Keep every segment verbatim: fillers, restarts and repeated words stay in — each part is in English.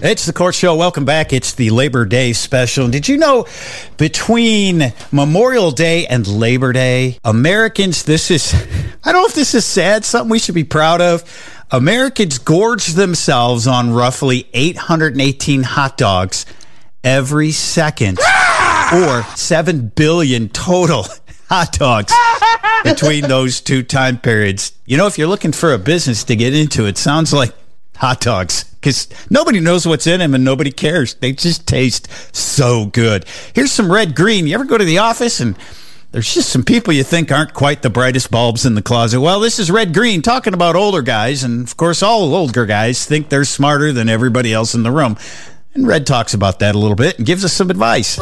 It's the Court Show. Welcome back. It's the Labor Day special. Did you know between Memorial Day and Labor Day, Americans, this is, I don't know if this is sad, something we should be proud of. Americans gorge themselves on roughly eight hundred eighteen hot dogs every second, or seven billion total hot dogs between those two time periods. You know, if you're looking for a business to get into, it sounds like hot dogs, because nobody knows what's in them and nobody cares. They just taste so good. Here's some Red Green. You ever go to the office and there's just some people you think aren't quite the brightest bulbs in the closet? Well, this is Red Green talking about older guys, and of course all older guys think they're smarter than everybody else in the room. And Red talks about that a little bit and gives us some advice.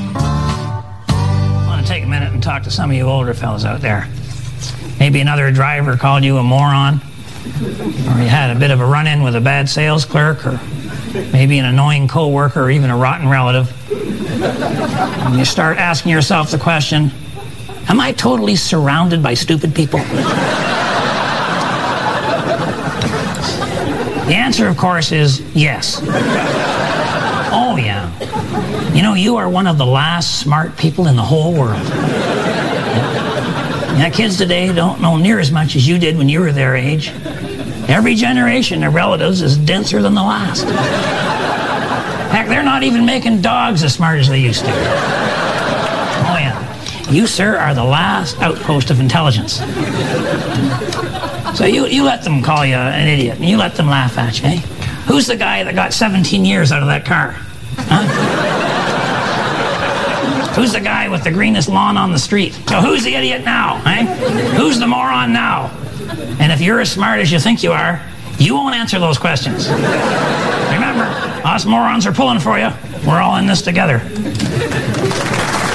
I want to take a minute and talk to some of you older fellas out there. Maybe another driver called you a moron, or you had a bit of a run-in with a bad sales clerk, or maybe an annoying coworker, or even a rotten relative. And you start asking yourself the question, am I totally surrounded by stupid people? The answer, of course, is yes. Oh, yeah. You know, you are one of the last smart people in the whole world. Now, kids today don't know near as much as you did when you were their age. Every generation of relatives is denser than the last. Heck, they're not even making dogs as smart as they used to. Oh, yeah. You, sir, are the last outpost of intelligence. So you, you let them call you an idiot, and you let them laugh at you, eh? Who's the guy that got seventeen years out of that car? Huh? Who's the guy with the greenest lawn on the street? So who's the idiot now, eh? Who's the moron now? And if you're as smart as you think you are, you won't answer those questions. Remember, us morons are pulling for you. We're all in this together.